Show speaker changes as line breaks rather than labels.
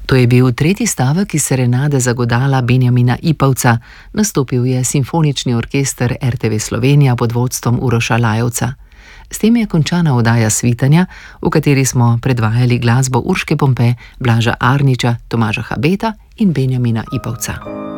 To je bil tretji stavek iz serenade za godala Benjamina Ipavca. Nastopil je Simfonični orkester RTV Slovenija pod vodstvom Uroša Lajovca. S tem je končana oddaja Svitanja, v kateri smo predvajali glasbo Urške Pompe, Blaža Arniča, Tomaža Habeta in Benjamina Ipavca.